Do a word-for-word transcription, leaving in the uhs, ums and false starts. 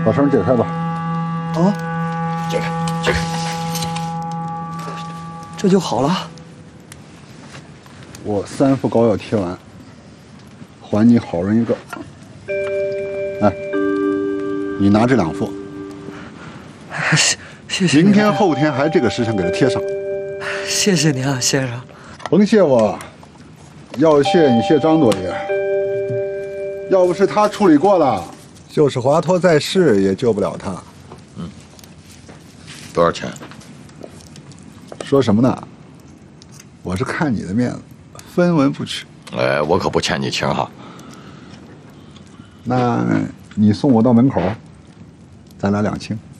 把绳解开吧。 啊， 解开，解开。 这就好了。 我三副膏药贴完，还你好人一个。哎，你拿这两副。 谢谢谢。 明天后天还这个时辰给他贴上。 谢谢您啊，先生。 甭谢我，要谢你谢张多爷。要不是他处理过了，就是华佗在世也救不了他。 嗯。多少钱？ 说什么呢？我是看你的面子，分文不取。 哎，我可不欠你情哈。 那你送我到门口，咱俩两清。